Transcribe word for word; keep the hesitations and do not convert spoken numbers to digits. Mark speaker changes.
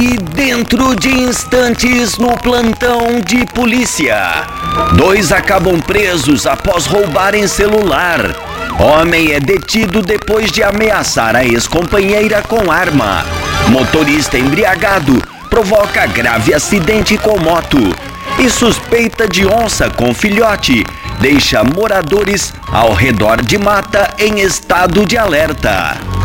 Speaker 1: E dentro de instantes no plantão de polícia, dois acabam presos após roubarem celular. Homem é detido depois de ameaçar a ex-companheira com arma. Motorista embriagado provoca grave acidente com moto. E suspeita de onça com filhote deixa moradores ao redor de mata em estado de alerta.